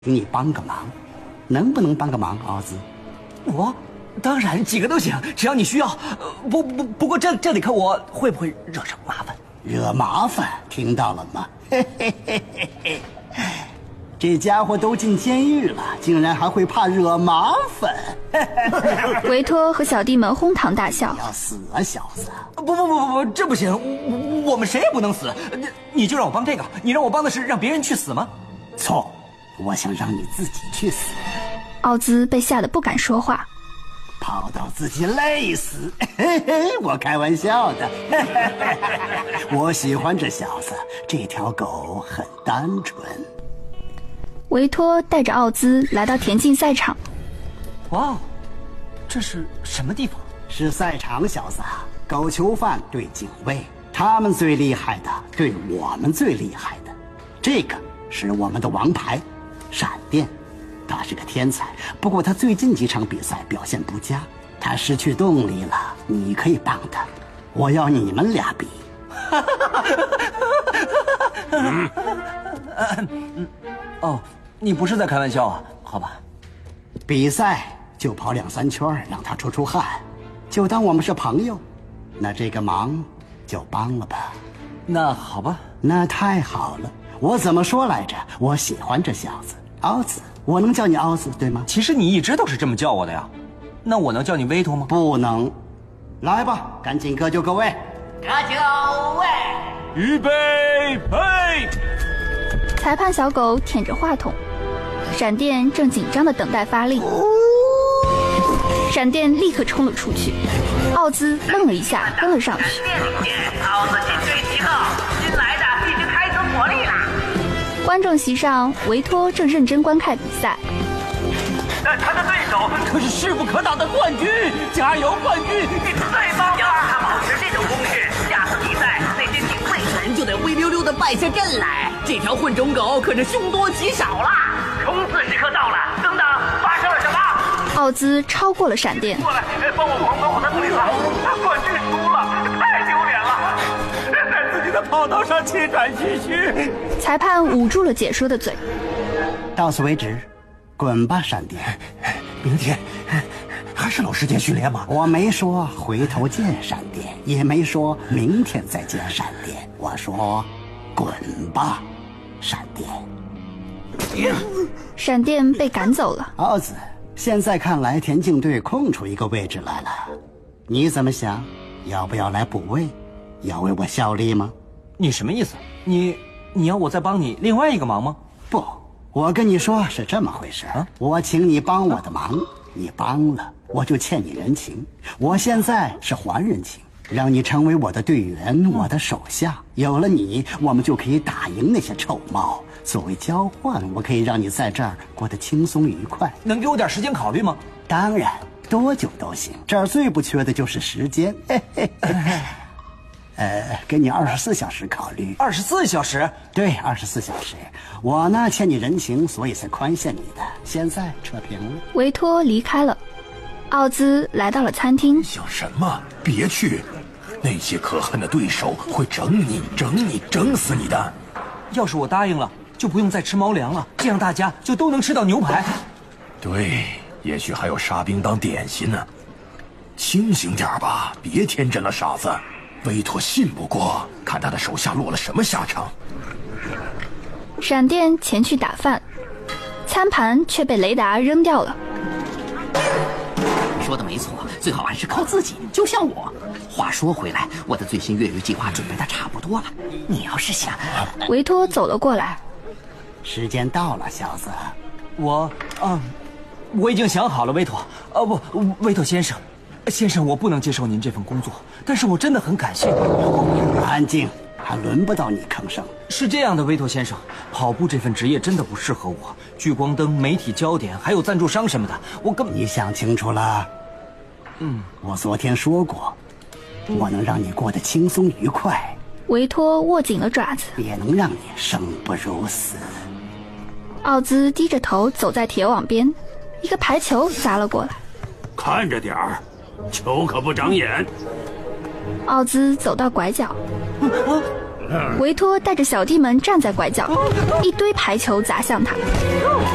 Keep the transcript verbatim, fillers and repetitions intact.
你帮个忙，能不能帮个忙，奥兹？ 我当然几个都行，只要你需要。呃、不不不过这这得看我会不会惹上麻烦。 惹麻烦，听到了吗？嘿嘿嘿嘿嘿，这家伙都进监狱了，竟然还会怕惹麻烦。 维托和小弟们哄堂大笑。 要死啊，小子！ 不不不不不，这不行，我我们谁也不能死。你你就让我帮这个，你让我帮的是让别人去死吗？ 错，我想让你自己去死。 奥兹被吓得不敢说话， 跑到自己累死。嘿嘿，我开玩笑的。我喜欢这小子，这条狗很单纯。 维托带着奥兹来到田径赛场。 哇，这是什么地方？ 是赛场，小子。狗囚犯对警卫，他们最厉害的对我们最厉害的。这个是我们的王牌，闪电。他是个天才，不过他最近几场比赛表现不佳，他失去动力了。你可以帮他，我要你们俩比。 嗯嗯、哦，你不是在开玩笑啊？好吧， 比赛就跑两三圈，让他出出汗，就当我们是朋友。那这个忙就帮了吧。 那好吧， 那太好了。我怎么说来着？我喜欢这小子，奥兹。我能叫你奥兹对吗？ 其实你一直都是这么叫我的呀。那我能叫你维托吗？ 不能。来吧，赶紧各就各位。 各就位。 预备，备。 裁判小狗舔着话筒，闪电正紧张地等待发令。闪电立刻冲了出去，奥兹愣了一下，跟了上去。 奥兹进队集合，新来的已经开出火力了。 观众席上，维托正认真观看比赛。 但他的对手可是势不可挡的冠军，加油，冠军！ 你最棒了！要他保持这种攻势，下次比赛那些警卫人就得灰溜溜的败下阵来。这条混种狗可是凶多吉少啦！冲刺时刻到了，等等，发生了什么？ 奥兹超过了闪电。 过来，帮我狂奔我的腿吧！冠军输了，太丢脸了！在自己的跑道上气喘吁吁。 裁判捂住了解说的嘴。 到此为止，滚吧，闪电！ 明天还是老时间训练吗？ 我没说回头见，闪电，也没说明天再见，闪电。我说，滚吧，闪电。 闪电被赶走了。 奥兹，现在看来田径队空出一个位置来了，你怎么想？要不要来补位？要为我效力吗？ 你什么意思？你你要我再帮你另外一个忙吗？ 不，我跟你说是这么回事啊，我请你帮我的忙，你帮了我就欠你人情，我现在是还人情，让你成为我的队员，我的手下。有了你，我们就可以打赢那些臭猫。作为交换，我可以让你在这儿过得轻松愉快。 能给我点时间考虑吗？ 当然，多久都行。这儿最不缺的就是时间。嘿嘿嘿呃，给你二十四小时考虑。 二十四小时？ 对，二十四小时。我呢欠你人情，所以才宽限你的。现在扯平了。 维托离开了，奥兹来到了餐厅。 想什么？别去，那些可恨的对手会整你、整你、整死你的。 要是我答应了，就不用再吃猫粮了，这样大家就都能吃到牛排。 对，也许还有沙冰当点心呢。清醒点吧，别天真了，傻子。维托信不过，看他的手下落了什么下场。 闪电前去打饭，餐盘却被雷达扔掉了。 说的没错，最好还是靠自己，就像我。话说回来，我的最新越狱计划准备的差不多了。你要是想…… 维托走了过来。 时间到了，小子。 我……嗯，我已经想好了，维托。呃，不，维托先生，先生，我不能接受您这份工作，但是我真的很感谢你。 安静，还轮不到你吭声。 是这样的，维托先生，跑步这份职业真的不适合我。聚光灯、媒体焦点，还有赞助商什么的，我根本…… 你想清楚了？ 嗯， 我昨天说过，我能让你过得轻松愉快。 维托握紧了爪子， 也能让你生不如死。 奥兹低着头走在铁网边，一个排球砸了过来。 看着点儿，球可不长眼。 奥兹走到拐角，维托带着小弟们站在拐角，一堆排球砸向他。